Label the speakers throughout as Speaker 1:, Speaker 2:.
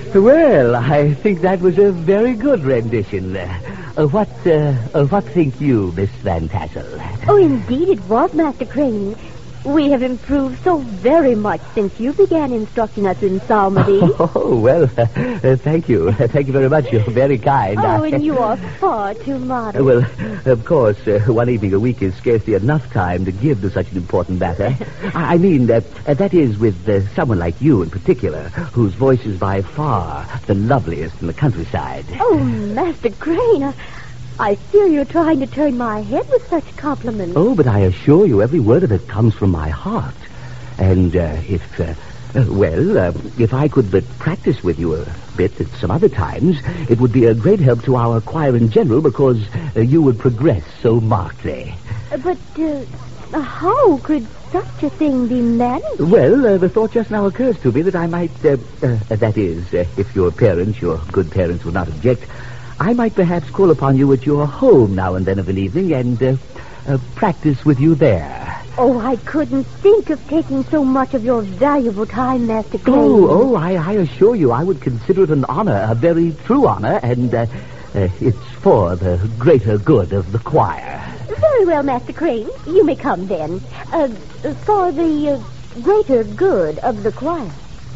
Speaker 1: Well, I think that was a very good rendition. What think you, Miss Van Tassel?
Speaker 2: Oh, indeed it was, Master Crane. We have improved so very much since you began instructing us in psalmody.
Speaker 1: Oh, well, thank you. Thank you very much. You're very kind.
Speaker 2: Oh, and you are far too modest.
Speaker 1: Well, of course, one evening a week is scarcely enough time to give to such an important matter. I mean, that is with someone like you in particular, whose voice is by far the loveliest in the countryside.
Speaker 2: Oh, Master Crane, I fear you're trying to turn my head with such compliments.
Speaker 1: Oh, but I assure you, every word of it comes from my heart. And if I could but practice with you a bit at some other times, it would be a great help to our choir in general, because you would progress so markedly.
Speaker 2: But how could such a thing be managed?
Speaker 1: Well, the thought just now occurs to me that I might, that is, if your good parents would not object, I might perhaps call upon you at your home now and then of an evening and practice with you there.
Speaker 2: Oh, I couldn't think of taking so much of your valuable time, Master Crane.
Speaker 1: Oh, I assure you I would consider it an honor, a very true honor, and it's for the greater good of the choir.
Speaker 2: Very well, Master Crane. You may come then. For the greater good of the choir.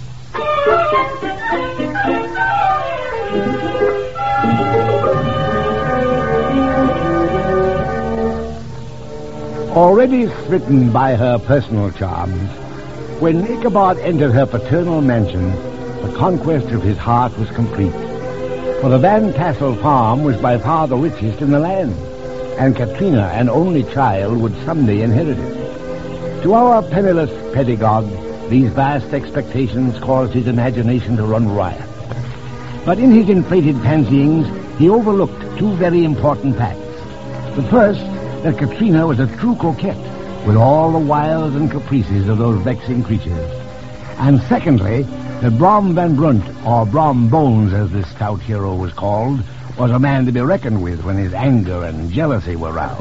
Speaker 3: Already smitten by her personal charms, when Ichabod entered her paternal mansion, the conquest of his heart was complete. For the Van Tassel farm was by far the richest in the land, and Katrina, an only child, would someday inherit it. To our penniless pedagogue, these vast expectations caused his imagination to run riot. But in his inflated fancyings, he overlooked two very important facts. The first, that Katrina was a true coquette, with all the wiles and caprices of those vexing creatures. And secondly, that Brom Van Brunt, or Brom Bones as this stout hero was called, was a man to be reckoned with when his anger and jealousy were roused.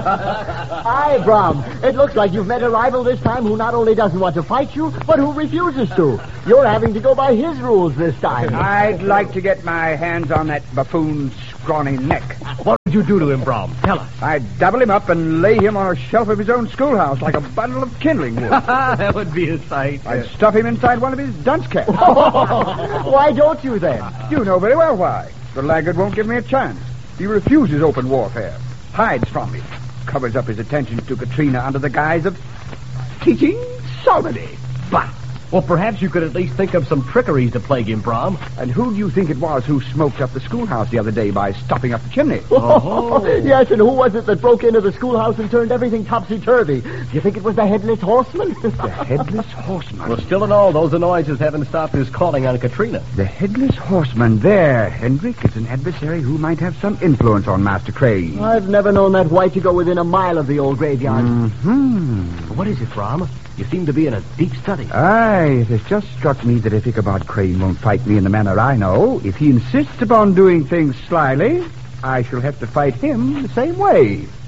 Speaker 4: Hi, Brom. It looks like you've met a rival this time who not only doesn't want to fight you, but who refuses to. You're having to go by his rules this time.
Speaker 5: I'd like to get my hands on that buffoon's scrawny neck.
Speaker 6: What would you do to him, Brom? Tell us.
Speaker 5: I'd double him up and lay him on a shelf of his own schoolhouse like a bundle of kindling wood.
Speaker 6: That would be a sight.
Speaker 5: I'd stuff him inside one of his dunce caps.
Speaker 4: Why don't you, then?
Speaker 5: You know very well why. The laggard won't give me a chance. He refuses open warfare, hides from me, covers up his attentions to Katrina under the guise of teaching psalmody. Bah!
Speaker 6: Well, perhaps you could at least think of some trickeries to plague him, Brom.
Speaker 5: And who do you think it was who smoked up the schoolhouse the other day by stopping up the chimney?
Speaker 4: Oh. Yes, and who was it that broke into the schoolhouse and turned everything topsy-turvy? Do you think it was the Headless Horseman?
Speaker 5: The Headless Horseman?
Speaker 6: Well, still in all, those annoyances haven't stopped his calling on Katrina.
Speaker 5: The Headless Horseman there, Hendrik, is an adversary who might have some influence on Master Crane.
Speaker 4: I've never known that white to go within a mile of the old graveyard.
Speaker 5: Mm-hmm.
Speaker 6: What is it, Brom? You seem to be in a deep study.
Speaker 5: Aye, it has just struck me that if Ichabod Crane won't fight me in the manner I know, if he insists upon doing things slyly, I shall have to fight him the same way.